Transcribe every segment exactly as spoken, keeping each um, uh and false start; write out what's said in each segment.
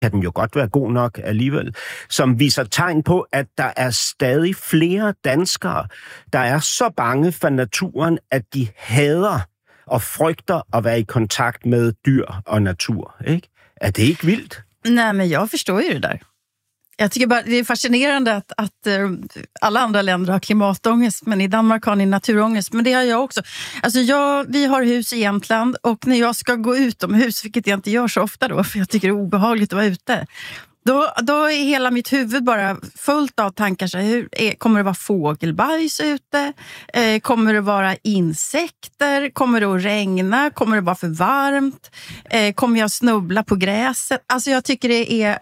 kan den jo godt være god nok alligevel, som viser tegn på, at der er stadig flere danskere, der er så bange for naturen, at de hader og frygter at være i kontakt med dyr og natur. Ikke? Er det ikke vildt? Nej, men jag förstår ju det där. Jag tycker bara det är fascinerande att, att uh, alla andra länder har klimatångest, men i Danmark har ni naturångest, men det har jag också. Alltså jag, vi har hus i Jämtland, och när jag ska gå utomhus, vilket jag inte gör så ofta då, för jag tycker det är obehagligt att vara ute, då, då är hela mitt huvud bara fullt av tankar. Så hur är, kommer det vara fågelbajs ute? Eh, kommer det vara insekter? Kommer det att regna? Kommer det vara för varmt? Eh, kommer jag snubbla på gräset? Alltså jag tycker det är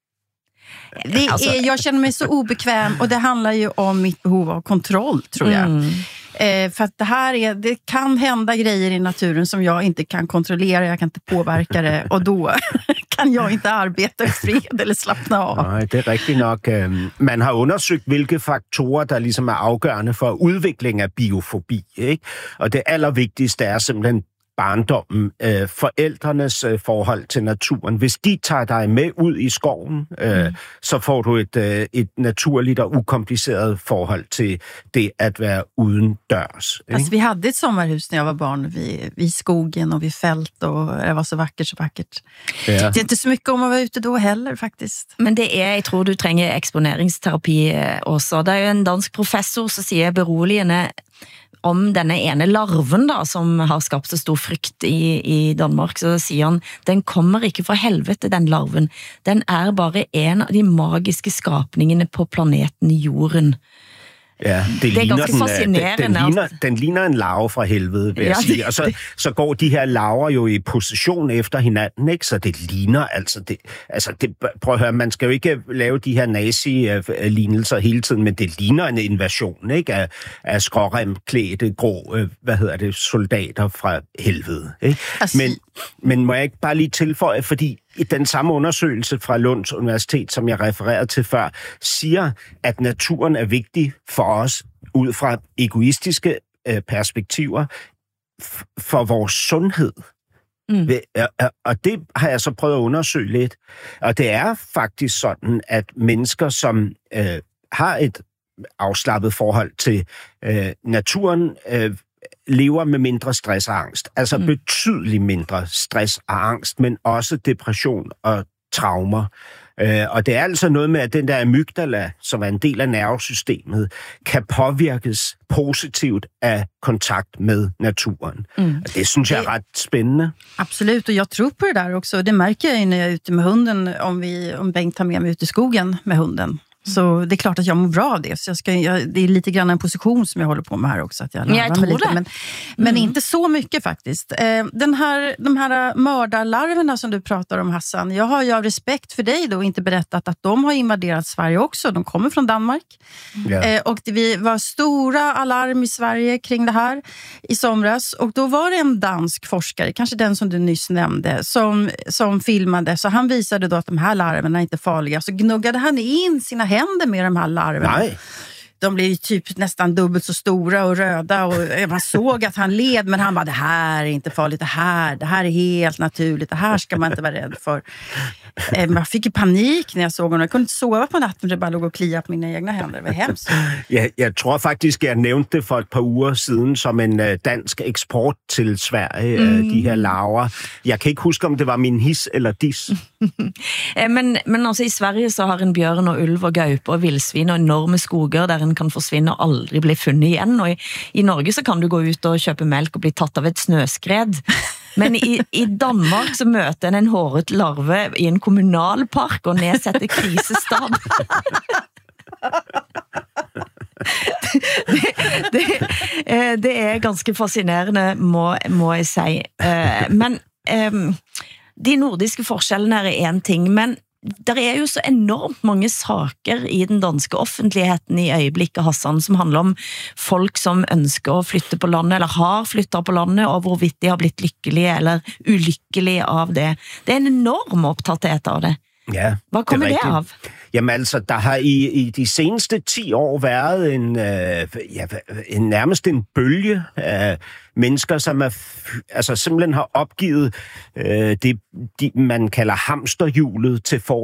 Det är, jag känner mig så obekväm, och det handlar ju om mitt behov av kontroll, tror jag. Mm. Eh, för att det här är, det kan hända grejer i naturen som jag inte kan kontrollera, jag kan inte påverka det, og då kan jeg ikke arbejde i fred eller slappne av. Nej, det er rigtigt nok. Man har undersøgt, hvilke faktorer, der ligesom er afgørende for udvikling af biofobi, ikke? Og det allervigtigste er simpelthen barndommen, øh, forældrenes øh, forhold til naturen. Hvis de tager dig med ud i skoven, øh, mm. så får du et, øh, et naturligt og ukompliceret forhold til det at være uden dørs. Altså, vi havde et sommerhus, når jeg var barn, vid, vid skogen og vid fält, og det var så vackert, så vackert. Ja. Det er ikke så mycket om at være ute då heller, faktisk. Men det er, jeg tror du trenger eksponeringsterapi også. Det er jo en dansk professor som siger beroligende om denne ene larven da, som har skabt så stor frygt i, i Danmark, så siger han, den kommer ikke fra helvete, den larven. Den er bare en av de magiske skapningene på planeten Jorden. Ja, det, det er ligner ganske fascinerende. Den, den, ligner, den ligner en larve fra helvede, vil jeg ja, sige. Det, og så, så går de her larver jo i position efter hinanden, ikke? Så det ligner altså... Det, altså det, prøv at høre, man skal jo ikke lave de her nazi-lignelser hele tiden, men det ligner en invasion, ikke? Af, af skråremklædte, grå, hvad hedder det, soldater fra helvede, ikke? Altså, men, men må jeg ikke bare lige tilføje, fordi i den samme undersøgelse fra Lunds Universitet, som jeg refererede til før, siger, at naturen er vigtig for os ud fra egoistiske øh, perspektiver f- for vores sundhed. Mm. Og det har jeg så prøvet at undersøge lidt. Og det er faktisk sådan, at mennesker, som øh, har et afslappet forhold til øh, naturen, øh, lever med mindre stress og angst. Altså mm. betydeligt mindre stress og angst, men også depression og traumer. Øh, og det er altså noget med, at den der amygdala, som er en del af nervesystemet, kan påvirkes positivt af kontakt med naturen. Mm. Og det synes jeg er ret spændende. Absolut, og jeg tror på det der også. Det mærker jeg, når jeg er ute med hunden, om, vi, om Bengt tar med mig ut i skogen med hunden. Så det är klart att jag mår bra av det. Så jag ska, jag, det är lite grann en position som jag håller på med här också. Att jag ja, jag tror lite, det. Men, men mm. inte så mycket faktiskt. Eh, den här, de här mördarlarverna som du pratar om, Hassan. Jag har ju av respekt för dig då inte berättat att de har invaderat Sverige också. De kommer från Danmark. Mm. Eh, och det vi var stora alarm i Sverige kring det här i somras. Och då var det en dansk forskare, kanske den som du nyss nämnde, som, som filmade. Så han visade då att de här larverna är inte farliga. Så gnuggade han in sina händer med de här larverna. Nej. De blev typ nästan dubbelt så stora och röda, och man såg att han led, men han bara, det här är inte farligt, det här, det här är helt naturligt, det här ska man inte vara rädd för. Man fick ju panik när jag såg honom. Jag kunde inte sova på natten, det bara låg och klia på mina egna händer. Det var hemskt. Ja, jeg tror faktisk, jeg nævnte det for et par uger siden som en uh, dansk eksport til Sverige, mm. uh, de her larver. Jeg kan ikke huske, om det var min his eller dis. men, men altså i Sverige så har en bjørn og ulv og gaupe og vildsvin og enorme skoger der en kan forsvinne og aldrig bli fundet igjen. Og i, i Norge så kan du gå ut og kjøpe melk og bli tatt av et snøskred. Men i, i Danmark så møter en en håret larve i en kommunalpark og nedsetter krisestab. det, det, det er ganske fascinerende, må, må jeg si. Men de nordiske forskjellene er en ting, men der er jo så enormt mange saker i den danske offentligheten i øjeblikket, Hassan, som handler om folk som ønsker å flytte på landet, eller har flyttet på landet, og hvorvidt de har blitt lykkelige eller ulykkelige av det. Det er en enorm opptatthet av det. Ja, Hvad kommer det, det av? Jamen altså, der har i, i de seneste ti år været en, øh, ja, en nærmest en bølge af mennesker, som er, altså simpelthen har opgivet øh, det, de, man kalder hamsterhjulet til for